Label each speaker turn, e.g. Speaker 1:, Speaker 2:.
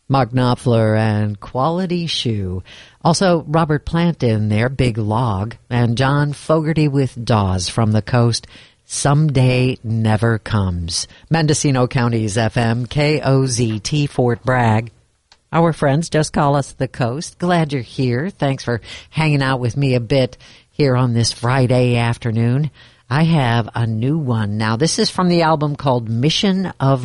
Speaker 1: Mark Knopfler and Quality Shoe. Also, Robert Plant in there, Big Log, and John Fogerty with Dawes from the Coast, Someday Never Comes. Mendocino County's FM, KOZT, Fort Bragg. Our friends just call us the Coast. Glad you're here. Thanks for hanging out with me a bit here on this Friday afternoon. I have a new one. Now, this is from the album called Mission of